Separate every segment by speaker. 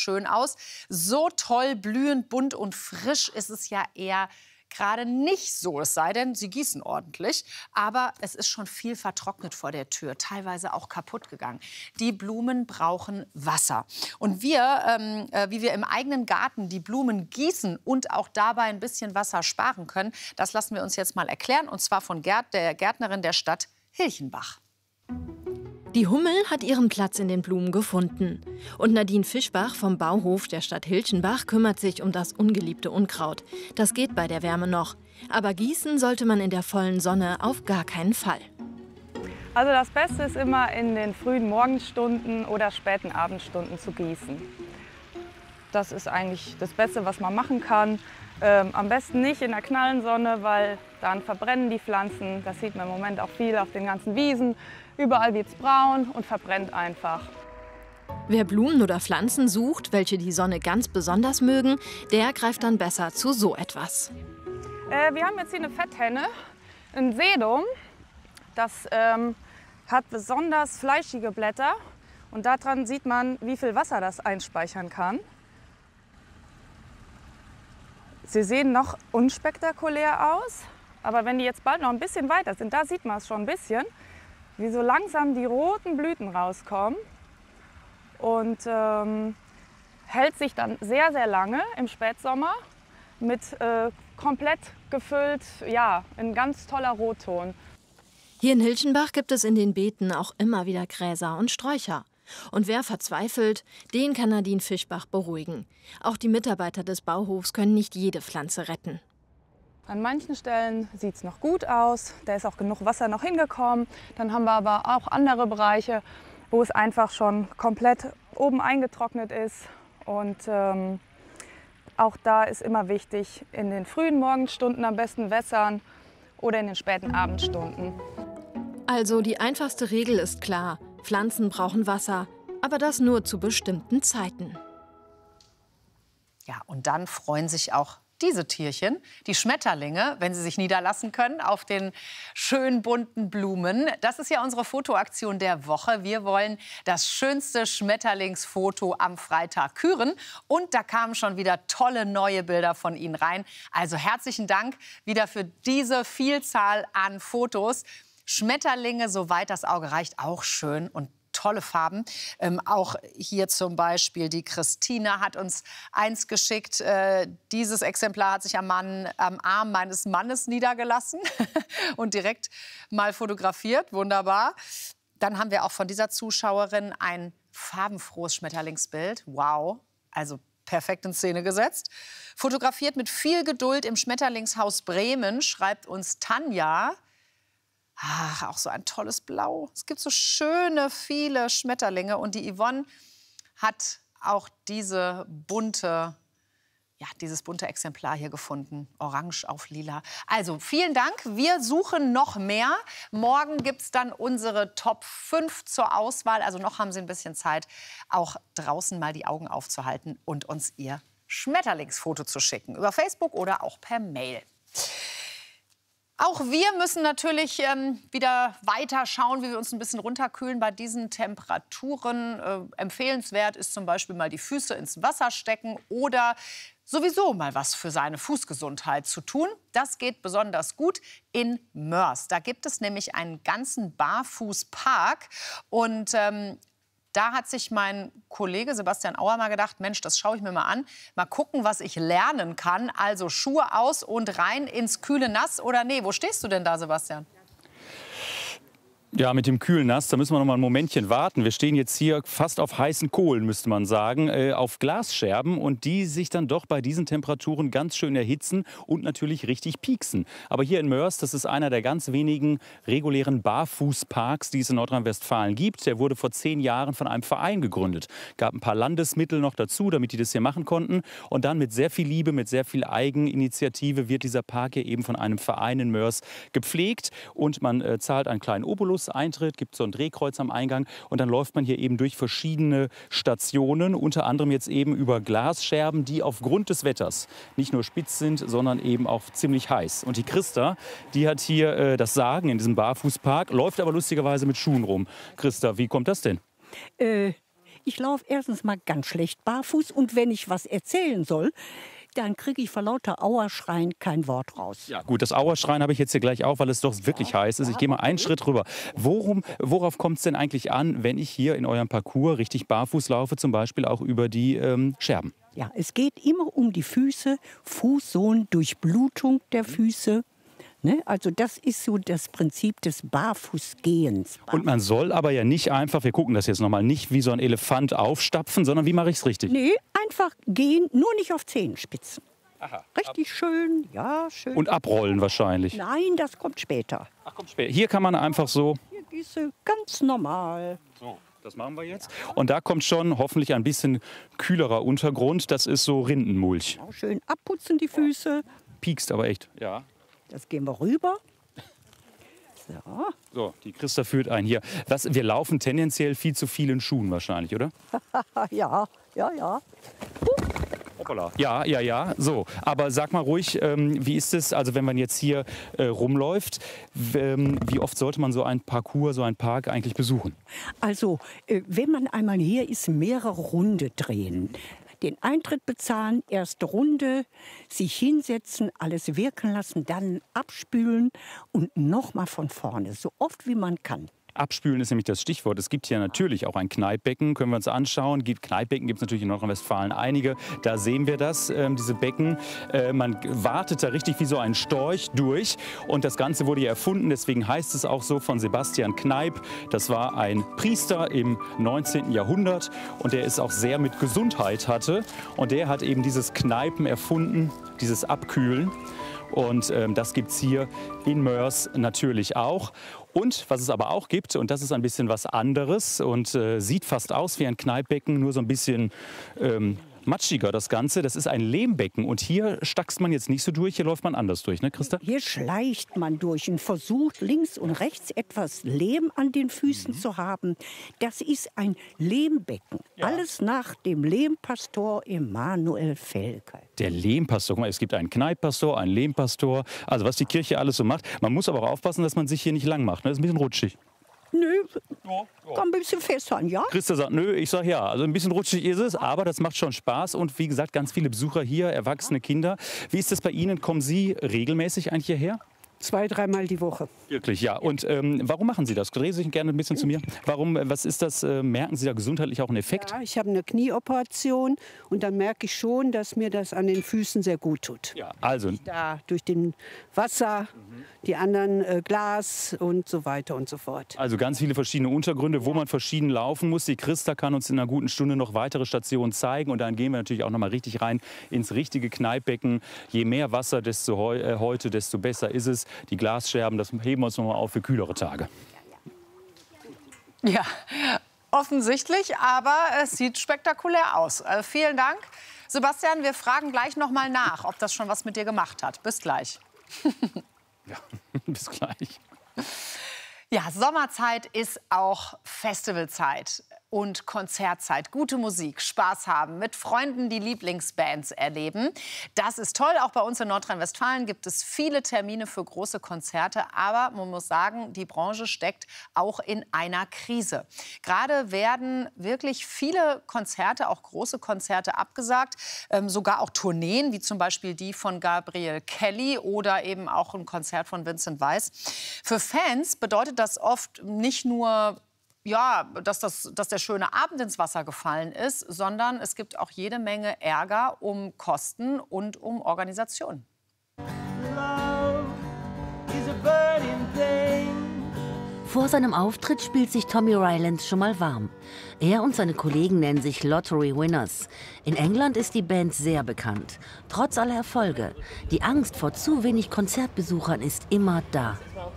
Speaker 1: schön aus. So toll, blühend, bunt und frisch ist es ja eher gerade nicht so, es sei denn, sie gießen ordentlich. Aber es ist schon viel vertrocknet vor der Tür, teilweise auch kaputt gegangen. Die Blumen brauchen Wasser. Und wie wir im eigenen Garten die Blumen gießen und auch dabei ein bisschen Wasser sparen können, das lassen wir uns jetzt mal erklären. Und zwar von der Gärtnerin der Stadt Hilchenbach.
Speaker 2: Die Hummel hat ihren Platz in den Blumen gefunden. Und Nadine Fischbach vom Bauhof der Stadt Hilchenbach kümmert sich um das ungeliebte Unkraut. Das geht bei der Wärme noch. Aber gießen sollte man in der vollen Sonne auf gar keinen Fall.
Speaker 3: Also das Beste ist immer in den frühen Morgenstunden oder späten Abendstunden zu gießen. Das ist eigentlich das Beste, was man machen kann. Am besten nicht in der knallen Sonne, weil dann verbrennen die Pflanzen. Das sieht man im Moment auch viel auf den ganzen Wiesen. Überall wird es braun und verbrennt einfach.
Speaker 2: Wer Blumen oder Pflanzen sucht, welche die Sonne ganz besonders mögen, der greift dann besser zu so etwas.
Speaker 3: Wir haben jetzt hier eine Fetthenne, ein Sedum. Das hat besonders fleischige Blätter. Und daran sieht man, wie viel Wasser das einspeichern kann. Sie sehen noch unspektakulär aus, aber wenn die jetzt bald noch ein bisschen weiter sind, da sieht man es schon ein bisschen, wie so langsam die roten Blüten rauskommen und hält sich dann sehr, sehr lange im Spätsommer mit komplett gefüllt, ja, ein ganz toller Rotton.
Speaker 2: Hier in Hilchenbach gibt es in den Beeten auch immer wieder Gräser und Sträucher. Und wer verzweifelt, den kann Nadine Fischbach beruhigen. Auch die Mitarbeiter des Bauhofs können nicht jede Pflanze retten.
Speaker 3: An manchen Stellen sieht es noch gut aus, da ist auch genug Wasser noch hingekommen. Dann haben wir aber auch andere Bereiche, wo es einfach schon komplett oben eingetrocknet ist. Und auch da ist immer wichtig, in den frühen Morgenstunden am besten wässern oder in den späten Abendstunden.
Speaker 2: Also die einfachste Regel ist klar. Pflanzen brauchen Wasser, aber das nur zu bestimmten Zeiten.
Speaker 1: Ja, und dann freuen sich auch diese Tierchen, die Schmetterlinge, wenn sie sich niederlassen können auf den schön bunten Blumen. Das ist ja unsere Fotoaktion der Woche. Wir wollen das schönste Schmetterlingsfoto am Freitag küren. Und da kamen schon wieder tolle neue Bilder von Ihnen rein. Also herzlichen Dank wieder für diese Vielzahl an Fotos. Schmetterlinge, soweit das Auge reicht, auch schön und tolle Farben. Auch hier zum Beispiel die Christina hat uns eins geschickt. Dieses Exemplar hat sich am Arm meines Mannes niedergelassen und direkt mal fotografiert. Wunderbar. Dann haben wir auch von dieser Zuschauerin ein farbenfrohes Schmetterlingsbild. Wow, also perfekt in Szene gesetzt. Fotografiert mit viel Geduld im Schmetterlingshaus Bremen, schreibt uns Tanja. Ach, auch so ein tolles Blau. Es gibt so schöne, viele Schmetterlinge. Und die Yvonne hat auch dieses bunte Exemplar hier gefunden. Orange auf lila. Also vielen Dank. Wir suchen noch mehr. Morgen gibt es dann unsere Top 5 zur Auswahl. Also noch haben Sie ein bisschen Zeit, auch draußen mal die Augen aufzuhalten und uns Ihr Schmetterlingsfoto zu schicken. Über Facebook oder auch per Mail. Auch wir müssen natürlich wieder weiter schauen, wie wir uns ein bisschen runterkühlen bei diesen Temperaturen. Empfehlenswert ist zum Beispiel mal die Füße ins Wasser stecken oder sowieso mal was für seine Fußgesundheit zu tun. Das geht besonders gut in Moers. Da gibt es nämlich einen ganzen Barfußpark und da hat sich mein Kollege Sebastian Auer mal gedacht, Mensch, das schaue ich mir mal an. Mal gucken, was ich lernen kann. Also Schuhe aus und rein ins kühle Nass oder nee? Wo stehst du denn da, Sebastian?
Speaker 4: Ja, mit dem kühlen Nass, da müssen wir noch mal ein Momentchen warten. Wir stehen jetzt hier fast auf heißen Kohlen, müsste man sagen, auf Glasscherben und die sich dann doch bei diesen Temperaturen ganz schön erhitzen und natürlich richtig pieksen. Aber hier in Moers, das ist einer der ganz wenigen regulären Barfußparks, die es in Nordrhein-Westfalen gibt. Der wurde vor 10 Jahren von einem Verein gegründet. Gab ein paar Landesmittel noch dazu, damit die das hier machen konnten. Und dann mit sehr viel Liebe, mit sehr viel Eigeninitiative wird dieser Park hier eben von einem Verein in Moers gepflegt. Und man zahlt einen kleinen Obolus. Eintritt, gibt so ein Drehkreuz am Eingang und dann läuft man hier eben durch verschiedene Stationen, unter anderem jetzt eben über Glasscherben, die aufgrund des Wetters nicht nur spitz sind, sondern eben auch ziemlich heiß. Und die Christa, die hat hier das Sagen in diesem Barfußpark, läuft aber lustigerweise mit Schuhen rum. Christa, wie kommt das denn?
Speaker 5: Ich laufe erstens mal ganz schlecht barfuß und wenn ich was erzählen soll, dann kriege ich vor lauter Auerschreien kein Wort raus.
Speaker 4: Ja gut, das Auerschreien habe ich jetzt hier gleich auch, weil es doch wirklich heiß ist. Ich gehe mal einen Schritt rüber. Worauf kommt es denn eigentlich an, wenn ich hier in eurem Parcours richtig barfuß laufe, zum Beispiel auch über die Scherben?
Speaker 5: Ja, es geht immer um die Füße, Fußsohlen, Durchblutung der Füße. Ne? Also das ist so das Prinzip des Barfußgehens.
Speaker 4: Und man soll aber ja nicht einfach, wir gucken das jetzt nochmal, nicht wie so ein Elefant aufstapfen, sondern wie mache ich es richtig?
Speaker 5: Nee, einfach gehen, nur nicht auf Zehenspitzen.
Speaker 4: Aha.
Speaker 5: Richtig schön, ja, schön.
Speaker 4: Und abrollen wahrscheinlich.
Speaker 5: Nein, das kommt später.
Speaker 4: Ach, kommt später. Hier kann man einfach so...
Speaker 5: Hier gehst du ganz normal.
Speaker 4: So, das machen wir jetzt. Und da kommt schon hoffentlich ein bisschen kühlerer Untergrund. Das ist so Rindenmulch.
Speaker 5: Auch schön abputzen die Füße.
Speaker 4: Piekst aber echt. Ja.
Speaker 5: Das gehen wir rüber. So.
Speaker 4: So, die Christa führt einen hier. Wir laufen tendenziell viel zu viel in Schuhen wahrscheinlich, oder?
Speaker 5: Ja.
Speaker 4: Hoppala. Ja. So, aber sag mal ruhig, wie ist es, also wenn man jetzt hier rumläuft, wie oft sollte man so einen Parcours, so einen Park eigentlich besuchen?
Speaker 5: Also, wenn man einmal hier ist, mehrere Runden drehen. Den Eintritt bezahlen, erste Runde, sich hinsetzen, alles wirken lassen, dann abspülen und nochmal von vorne, so oft wie man kann.
Speaker 4: Abspülen ist nämlich das Stichwort. Es gibt hier natürlich auch ein Kneippbecken, können wir uns anschauen. Kneippbecken gibt es natürlich in Nordrhein-Westfalen einige. Da sehen wir das, diese Becken. Man wartet da richtig wie so ein Storch durch. Und das Ganze wurde ja erfunden, deswegen heißt es auch so, von Sebastian Kneipp. Das war ein Priester im 19. Jahrhundert und der es auch sehr mit Gesundheit hatte. Und der hat eben dieses Kneipen erfunden, dieses Abkühlen. Und das gibt es hier in Moers natürlich auch. Und was es aber auch gibt, und das ist ein bisschen was anderes und sieht fast aus wie ein Kneippbecken, nur so ein bisschen matschiger das Ganze, das ist ein Lehmbecken. Und hier stackst man jetzt nicht so durch, hier läuft man anders durch, ne Christa?
Speaker 5: Hier schleicht man durch und versucht links und rechts etwas Lehm an den Füßen zu haben. Das ist ein Lehmbecken. Ja. Alles nach dem Lehmpastor Emanuel Felker.
Speaker 4: Der Lehmpastor, guck mal, es gibt einen Kneippastor, einen Lehmpastor, also was die Kirche alles so macht. Man muss aber auch aufpassen, dass man sich hier nicht lang macht, ne? Das ist ein bisschen rutschig.
Speaker 5: Nö, kann ein bisschen festhalten, ja?
Speaker 4: Christa sagt nö, ich sag ja. Also ein bisschen rutschig ist es, aber das macht schon Spaß. Und wie gesagt, ganz viele Besucher hier, erwachsene Kinder. Wie ist das bei Ihnen? Kommen Sie regelmäßig eigentlich hierher?
Speaker 6: 2-, 3-mal die Woche.
Speaker 4: Wirklich, ja. Und warum machen Sie das? Drehen Sie sich gerne ein bisschen zu mir. Warum, was ist das? Merken Sie da gesundheitlich auch einen Effekt?
Speaker 6: Ja, ich habe eine Knieoperation und dann merke ich schon, dass mir das an den Füßen sehr gut tut.
Speaker 4: Ja, also.
Speaker 6: Da durch den Wasser, die anderen Glas und so weiter und so fort.
Speaker 4: Also ganz viele verschiedene Untergründe, wo man verschieden laufen muss. Die Christa kann uns in einer guten Stunde noch weitere Stationen zeigen. Und dann gehen wir natürlich auch noch mal richtig rein ins richtige Kneippbecken. Je mehr Wasser, desto heute, desto besser ist es. Die Glasscherben, das heben wir uns noch mal auf für kühlere Tage.
Speaker 1: Ja, offensichtlich, aber es sieht spektakulär aus. Vielen Dank. Sebastian, wir fragen gleich noch mal nach, ob das schon was mit dir gemacht hat. Bis gleich.
Speaker 4: Ja, bis gleich.
Speaker 1: Ja, Sommerzeit ist auch Festivalzeit und Konzertzeit. Gute Musik, Spaß haben, mit Freunden die Lieblingsbands erleben. Das ist toll. Auch bei uns in Nordrhein-Westfalen gibt es viele Termine für große Konzerte. Aber man muss sagen, die Branche steckt auch in einer Krise. Gerade werden wirklich viele Konzerte, auch große Konzerte, abgesagt. Sogar auch Tourneen, wie zum Beispiel die von Gabrielle Kelly oder eben auch ein Konzert von Vincent Weiss. Für Fans bedeutet das oft nicht nur, ja, dass der schöne Abend ins Wasser gefallen ist, sondern es gibt auch jede Menge Ärger um Kosten und um Organisation.
Speaker 7: Vor seinem Auftritt spielt sich Tommy Rylands schon mal warm. Er und seine Kollegen nennen sich Lottery Winners. In England ist die Band sehr bekannt. Trotz aller Erfolge. Die Angst vor zu wenig Konzertbesuchern ist immer da.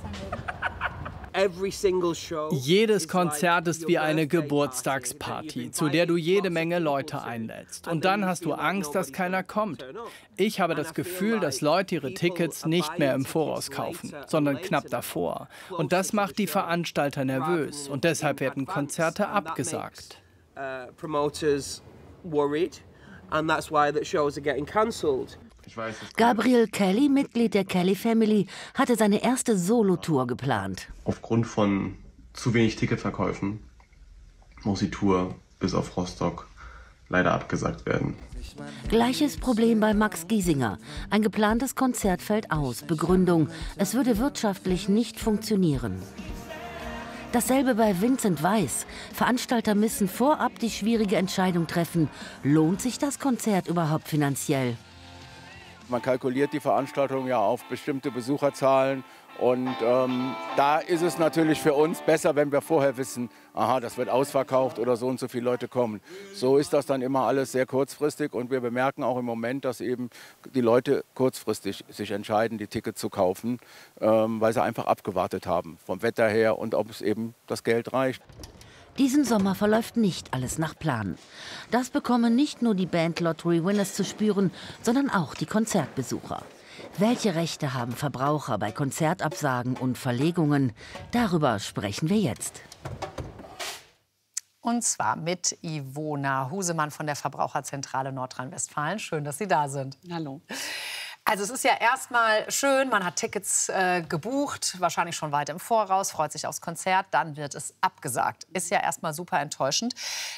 Speaker 8: Jedes Konzert ist wie eine Geburtstagsparty, zu der du jede Menge Leute einlädst. Und dann hast du Angst, dass keiner kommt. Ich habe das Gefühl, dass Leute ihre Tickets nicht mehr im Voraus kaufen, sondern knapp davor. Und das macht die Veranstalter nervös. Und deshalb werden Konzerte abgesagt.
Speaker 7: Gabrielle Kelly, Mitglied der Kelly Family, hatte seine erste Solo-Tour geplant.
Speaker 9: Aufgrund von zu wenig Ticketverkäufen muss die Tour bis auf Rostock leider abgesagt werden.
Speaker 7: Gleiches Problem bei Max Giesinger. Ein geplantes Konzert fällt aus. Begründung: Es würde wirtschaftlich nicht funktionieren. Dasselbe bei Vincent Weiss. Veranstalter müssen vorab die schwierige Entscheidung treffen. Lohnt sich das Konzert überhaupt finanziell?
Speaker 10: Man kalkuliert die Veranstaltung ja auf bestimmte Besucherzahlen. Und da ist es natürlich für uns besser, wenn wir vorher wissen, aha, das wird ausverkauft oder so und so viele Leute kommen. So ist das dann immer alles sehr kurzfristig und wir bemerken auch im Moment, dass eben die Leute kurzfristig sich entscheiden, die Tickets zu kaufen, weil sie einfach abgewartet haben vom Wetter her und ob es eben das Geld reicht.
Speaker 7: Diesen Sommer verläuft nicht alles nach Plan. Das bekommen nicht nur die Band Lottery Winners zu spüren, sondern auch die Konzertbesucher. Welche Rechte haben Verbraucher bei Konzertabsagen und Verlegungen? Darüber sprechen wir jetzt.
Speaker 1: Und zwar mit Ivona Husemann von der Verbraucherzentrale Nordrhein-Westfalen. Schön, dass Sie da sind.
Speaker 11: Hallo.
Speaker 1: Also es ist ja erstmal schön, man hat Tickets gebucht, wahrscheinlich schon weit im Voraus, freut sich aufs Konzert, dann wird es abgesagt. Ist ja erstmal super enttäuschend.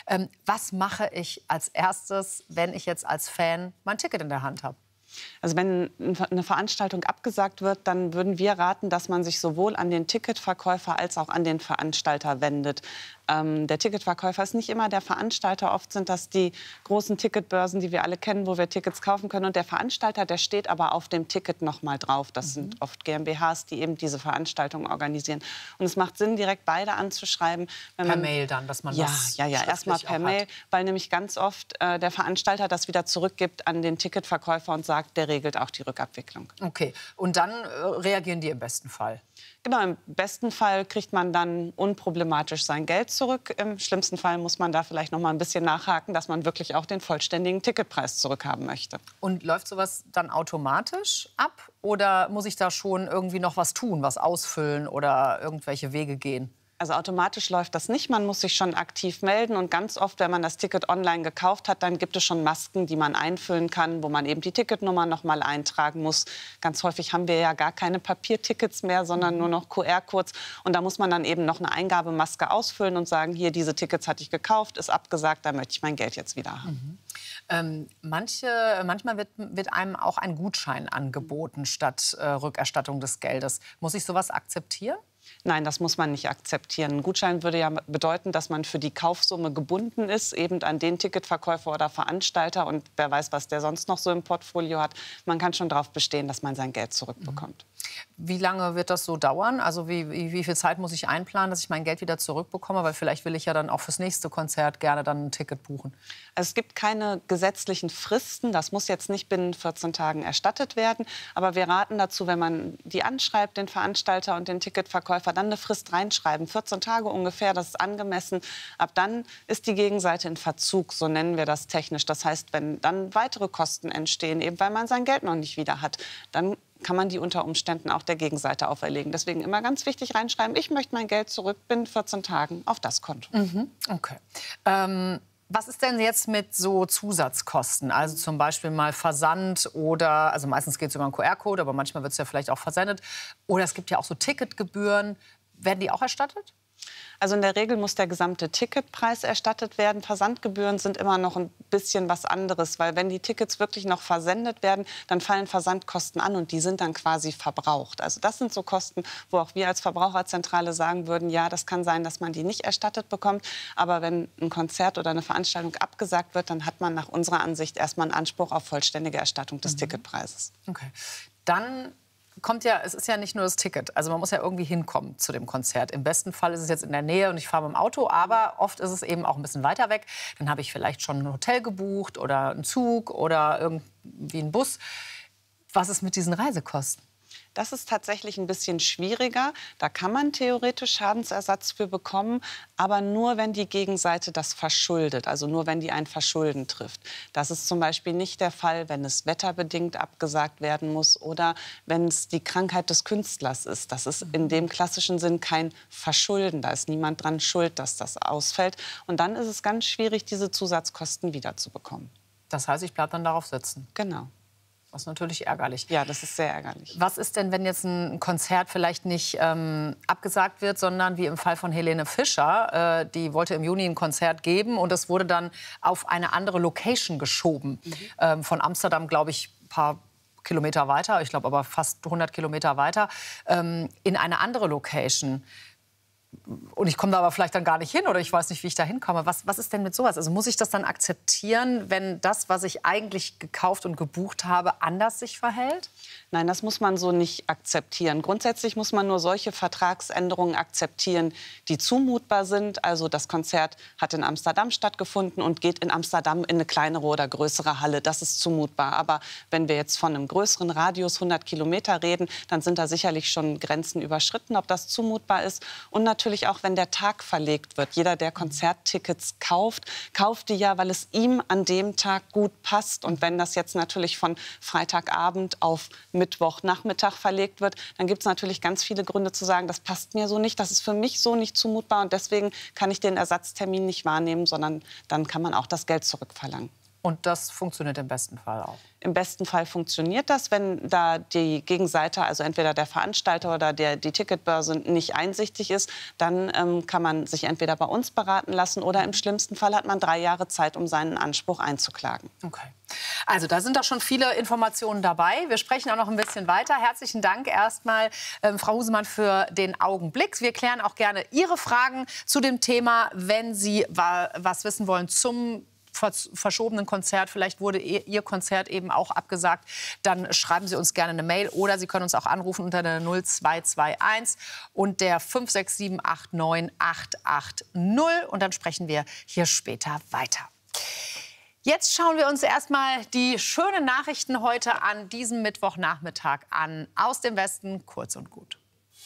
Speaker 1: Was mache ich als erstes, wenn ich jetzt als Fan mein Ticket in der Hand habe?
Speaker 11: Also wenn eine Veranstaltung abgesagt wird, dann würden wir raten, dass man sich sowohl an den Ticketverkäufer als auch an den Veranstalter wendet. Der Ticketverkäufer ist nicht immer der Veranstalter. Oft sind das die großen Ticketbörsen, die wir alle kennen, wo wir Tickets kaufen können. Und der Veranstalter, der steht aber auf dem Ticket noch mal drauf. Das sind oft GmbHs, die eben diese Veranstaltungen organisieren. Und es macht Sinn, direkt beide anzuschreiben. Wenn man,
Speaker 1: per Mail dann, dass man das
Speaker 11: erstmal per Mail, weil nämlich ganz oft der Veranstalter das wieder zurückgibt an den Ticketverkäufer und sagt, der regelt auch die Rückabwicklung.
Speaker 1: Okay, und dann reagieren die im besten Fall?
Speaker 11: Genau, im besten Fall kriegt man dann unproblematisch sein Geld zurück. Im schlimmsten Fall muss man da vielleicht noch mal ein bisschen nachhaken, dass man wirklich auch den vollständigen Ticketpreis zurückhaben möchte.
Speaker 1: Und läuft sowas dann automatisch ab? Oder muss ich da schon irgendwie noch was tun, was ausfüllen oder irgendwelche Wege gehen?
Speaker 11: Also automatisch läuft das nicht. Man muss sich schon aktiv melden. Und ganz oft, wenn man das Ticket online gekauft hat, dann gibt es schon Masken, die man einfüllen kann, wo man eben die Ticketnummer noch mal eintragen muss. Ganz häufig haben wir ja gar keine Papiertickets mehr, sondern nur noch QR-Codes. Und da muss man dann eben noch eine Eingabemaske ausfüllen und sagen, hier, diese Tickets hatte ich gekauft, ist abgesagt, da möchte ich mein Geld jetzt wieder haben.
Speaker 1: Manchmal wird einem auch ein Gutschein angeboten statt Rückerstattung des Geldes. Muss ich sowas akzeptieren?
Speaker 11: Nein, das muss man nicht akzeptieren. Ein Gutschein würde ja bedeuten, dass man für die Kaufsumme gebunden ist, eben an den Ticketverkäufer oder Veranstalter. Und wer weiß, was der sonst noch so im Portfolio hat. Man kann schon darauf bestehen, dass man sein Geld zurückbekommt.
Speaker 1: Wie lange wird das so dauern? Also wie viel Zeit muss ich einplanen, dass ich mein Geld wieder zurückbekomme? Weil vielleicht will ich ja dann auch fürs nächste Konzert gerne dann ein Ticket buchen.
Speaker 11: Also es gibt keine gesetzlichen Fristen. Das muss jetzt nicht binnen 14 Tagen erstattet werden. Aber wir raten dazu, wenn man die anschreibt, den Veranstalter und den Ticketverkäufer, dann eine Frist reinschreiben. 14 Tage ungefähr, das ist angemessen. Ab dann ist die Gegenseite in Verzug, so nennen wir das technisch. Das heißt, wenn dann weitere Kosten entstehen, eben weil man sein Geld noch nicht wieder hat, dann kann man die unter Umständen auch der Gegenseite auferlegen. Deswegen immer ganz wichtig reinschreiben, ich möchte mein Geld zurück binnen 14 Tagen auf das Konto.
Speaker 1: Okay. Was ist denn jetzt mit so Zusatzkosten? Also zum Beispiel mal Versand oder, also meistens geht es über einen QR-Code, aber manchmal wird es ja vielleicht auch versendet. Oder es gibt ja auch so Ticketgebühren. Werden die auch erstattet?
Speaker 11: Also in der Regel muss der gesamte Ticketpreis erstattet werden. Versandgebühren sind immer noch ein bisschen was anderes, weil wenn die Tickets wirklich noch versendet werden, dann fallen Versandkosten an und die sind dann quasi verbraucht. Also das sind so Kosten, wo auch wir als Verbraucherzentrale sagen würden, ja, das kann sein, dass man die nicht erstattet bekommt. Aber wenn ein Konzert oder eine Veranstaltung abgesagt wird, dann hat man nach unserer Ansicht erstmal einen Anspruch auf vollständige Erstattung des Ticketpreises.
Speaker 1: Okay. Dann kommt ja, es ist ja nicht nur das Ticket. Also man muss ja irgendwie hinkommen zu dem Konzert. Im besten Fall ist es jetzt in der Nähe und ich fahre mit dem Auto, aber oft ist es eben auch ein bisschen weiter weg. Dann habe ich vielleicht schon ein Hotel gebucht oder einen Zug oder irgendwie einen Bus. Was ist mit diesen Reisekosten?
Speaker 11: Das ist tatsächlich ein bisschen schwieriger. Da kann man theoretisch Schadensersatz für bekommen, aber nur, wenn die Gegenseite das verschuldet, also nur, wenn die ein Verschulden trifft. Das ist zum Beispiel nicht der Fall, wenn es wetterbedingt abgesagt werden muss oder wenn es die Krankheit des Künstlers ist. Das ist in dem klassischen Sinn kein Verschulden. Da ist niemand dran schuld, dass das ausfällt. Und dann ist es ganz schwierig, diese Zusatzkosten wiederzubekommen.
Speaker 1: Das heißt, ich bleibe dann darauf sitzen?
Speaker 11: Genau.
Speaker 1: Das ist natürlich ärgerlich.
Speaker 11: Ja, das ist sehr ärgerlich.
Speaker 1: Was ist denn, wenn jetzt ein Konzert vielleicht nicht abgesagt wird, sondern wie im Fall von Helene Fischer, die wollte im Juni ein Konzert geben und es wurde dann auf eine andere Location geschoben. Von Amsterdam, glaube ich, ein paar Kilometer weiter, ich glaube aber fast 100 Kilometer weiter, in eine andere Location. Und ich komme da aber vielleicht dann gar nicht hin oder ich weiß nicht, wie ich da hinkomme. Was ist denn mit sowas? Also muss ich das dann akzeptieren, wenn das, was ich eigentlich gekauft und gebucht habe, anders sich verhält?
Speaker 11: Nein, das muss man so nicht akzeptieren. Grundsätzlich muss man nur solche Vertragsänderungen akzeptieren, die zumutbar sind. Also das Konzert hat in Amsterdam stattgefunden und geht in Amsterdam in eine kleinere oder größere Halle. Das ist zumutbar. Aber wenn wir jetzt von einem größeren Radius, 100 Kilometer reden, dann sind da sicherlich schon Grenzen überschritten, ob das zumutbar ist. Und natürlich auch, wenn der Tag verlegt wird. Jeder, der Konzerttickets kauft, kauft die ja, weil es ihm an dem Tag gut passt. Und wenn das jetzt natürlich von Freitagabend auf Mittwochnachmittag verlegt wird, dann gibt es natürlich ganz viele Gründe zu sagen, das passt mir so nicht, das ist für mich so nicht zumutbar und deswegen kann ich den Ersatztermin nicht wahrnehmen, sondern dann kann man auch das Geld zurückverlangen.
Speaker 1: Und das funktioniert im besten Fall auch?
Speaker 11: Im besten Fall funktioniert das, wenn da die Gegenseite, also entweder der Veranstalter oder die Ticketbörse nicht einsichtig ist, dann kann man sich entweder bei uns beraten lassen oder im schlimmsten Fall hat man 3 Jahre Zeit, um seinen Anspruch einzuklagen.
Speaker 1: Okay. Also da sind doch schon viele Informationen dabei. Wir sprechen auch noch ein bisschen weiter. Herzlichen Dank erstmal, Frau Husemann, für den Augenblick. Wir klären auch gerne Ihre Fragen zu dem Thema, wenn Sie was wissen wollen zum verschobenen Konzert. Vielleicht wurde Ihr Konzert eben auch abgesagt. Dann schreiben Sie uns gerne eine Mail oder Sie können uns auch anrufen unter der 0221 und der 56789 880. Und dann sprechen wir hier später weiter. Jetzt schauen wir uns erstmal die schönen Nachrichten heute an diesem Mittwochnachmittag an. Aus dem Westen, kurz und gut.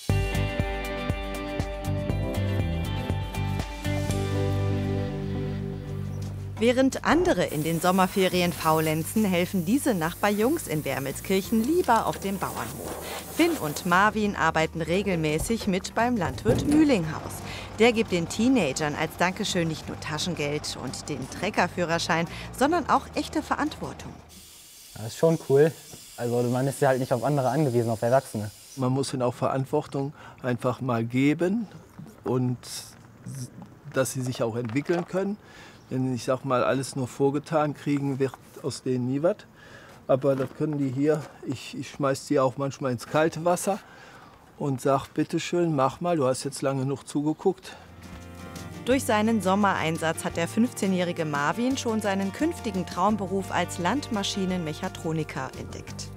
Speaker 12: Während andere in den Sommerferien faulenzen, helfen diese Nachbarjungs in Wermelskirchen lieber auf dem Bauernhof. Finn und Marvin arbeiten regelmäßig mit beim Landwirt Mühlinghaus. Der gibt den Teenagern als Dankeschön nicht nur Taschengeld und den Treckerführerschein, sondern auch echte Verantwortung.
Speaker 13: Das ist schon cool. Also man ist ja halt nicht auf andere angewiesen, auf Erwachsene.
Speaker 14: Man muss ihnen auch Verantwortung einfach mal geben und dass sie sich auch entwickeln können. Wenn ich sag mal, alles nur vorgetan kriegen, wird aus denen nie was. Aber das können die hier. Ich schmeiß die auch manchmal ins kalte Wasser und sag, bitteschön, mach mal, du hast jetzt lange genug zugeguckt.
Speaker 12: Durch seinen Sommereinsatz hat der 15-jährige Marvin schon seinen künftigen Traumberuf als Landmaschinenmechatroniker entdeckt.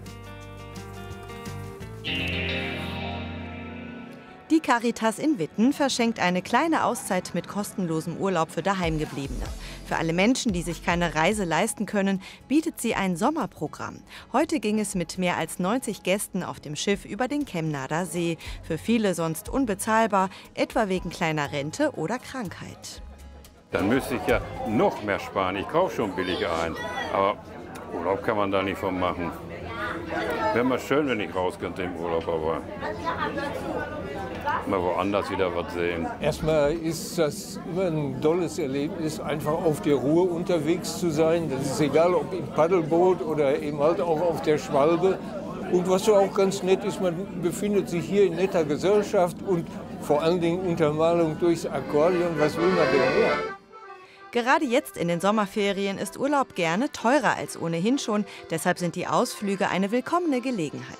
Speaker 12: Die Caritas in Witten verschenkt eine kleine Auszeit mit kostenlosem Urlaub für Daheimgebliebene. Für alle Menschen, die sich keine Reise leisten können, bietet sie ein Sommerprogramm. Heute ging es mit mehr als 90 Gästen auf dem Schiff über den Kemnader See. Für viele sonst unbezahlbar, etwa wegen kleiner Rente oder Krankheit.
Speaker 15: Dann müsste ich ja noch mehr sparen. Ich kaufe schon billig ein. Aber Urlaub kann man da nicht von machen. Wäre mal schön, wenn ich raus könnte im Urlaub, aber mal woanders wieder was sehen.
Speaker 16: Erstmal ist das immer ein tolles Erlebnis, einfach auf der Ruhr unterwegs zu sein. Das ist egal, ob im Paddelboot oder eben halt auch auf der Schwalbe. Und was so auch ganz nett ist, man befindet sich hier in netter Gesellschaft und vor allen Dingen Untermalung durchs Akkordeon. Was will man denn mehr?
Speaker 12: Gerade jetzt in den Sommerferien ist Urlaub gerne teurer als ohnehin schon. Deshalb sind die Ausflüge eine willkommene Gelegenheit.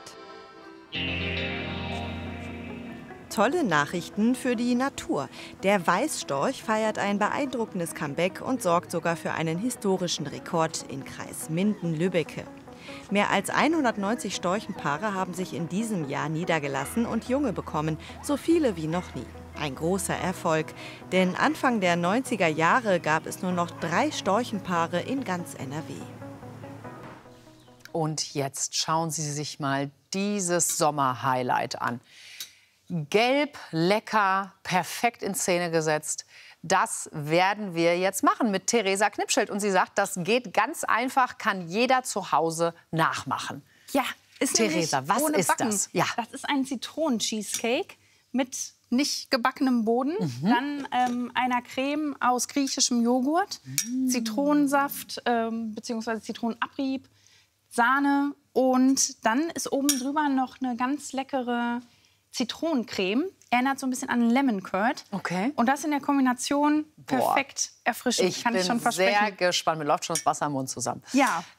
Speaker 12: Tolle Nachrichten für die Natur. Der Weißstorch feiert ein beeindruckendes Comeback und sorgt sogar für einen historischen Rekord in Kreis Minden-Lübbecke. Mehr als 190 Storchenpaare haben sich in diesem Jahr niedergelassen und Junge bekommen, so viele wie noch nie. Ein großer Erfolg, denn Anfang der 90er Jahre gab es nur noch 3 Storchenpaare in ganz NRW.
Speaker 1: Und jetzt schauen Sie sich mal dieses Sommerhighlight an. Gelb, lecker, perfekt in Szene gesetzt. Das werden wir jetzt machen mit Theresa Knipschild. Und sie sagt, das geht ganz einfach, kann jeder zu Hause nachmachen.
Speaker 17: Ja, ist
Speaker 1: Theresa, was
Speaker 17: ohne
Speaker 1: ist
Speaker 17: Backen.
Speaker 1: das? Ja.
Speaker 17: Das ist ein Zitronen-Cheesecake mit nicht gebackenem Boden, dann einer Creme aus griechischem Joghurt, Zitronensaft bzw. Zitronenabrieb, Sahne, Und dann ist oben drüber noch eine ganz leckere Zitronencreme. Erinnert so ein bisschen an Lemon Curd.
Speaker 1: Okay.
Speaker 17: Und das in der Kombination perfekt erfrischend.
Speaker 1: Ich bin sehr gespannt. Mir läuft schon das Wasser im Mund zusammen.
Speaker 17: Ja.